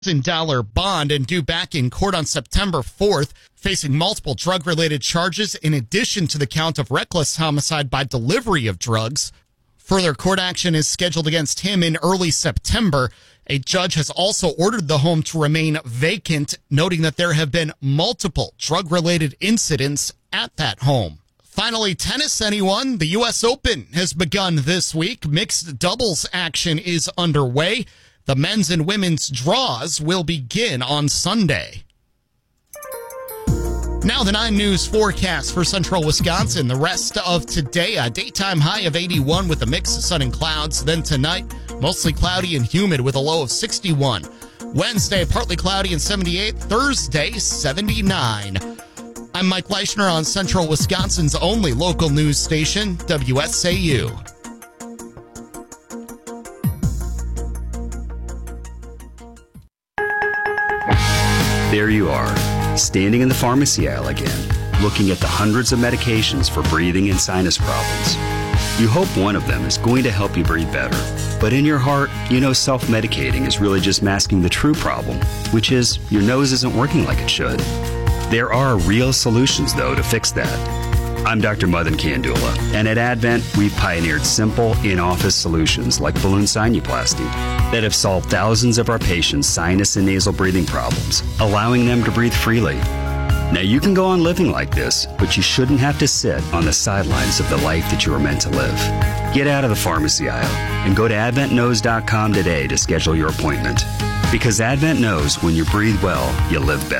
$1,000 bond and due back in court on September 4th, facing multiple drug-related charges in addition to the count of reckless homicide by delivery of drugs. Further court action is scheduled against him in early September. A judge has also ordered the home to remain vacant, noting that there have been multiple drug-related incidents at that home. Finally, tennis, anyone? The U.S. Open has begun this week. Mixed doubles action is underway. The men's and women's draws will begin on Sunday. Now the 9 News forecast for central Wisconsin. The rest of today, a daytime high of 81 with a mix of sun and clouds. Then tonight, mostly cloudy and humid with a low of 61. Wednesday, partly cloudy and 78. Thursday, 79. I'm Mike Leischner on central Wisconsin's only local news station, WSAU. There you are, standing in the pharmacy aisle again, looking at the hundreds of medications for breathing and sinus problems. You hope one of them is going to help you breathe better. But in your heart, you know self-medicating is really just masking the true problem, which is your nose isn't working like it should. There are real solutions, though, to fix that. I'm Dr. Madan Kandula, and at Advent, we've pioneered simple, in-office solutions like balloon sinuplasty that have solved thousands of our patients' sinus and nasal breathing problems, allowing them to breathe freely. Now, you can go on living like this, but you shouldn't have to sit on the sidelines of the life that you were meant to live. Get out of the pharmacy aisle and go to AdventKnows.com today to schedule your appointment. Because Advent knows when you breathe well, you live better.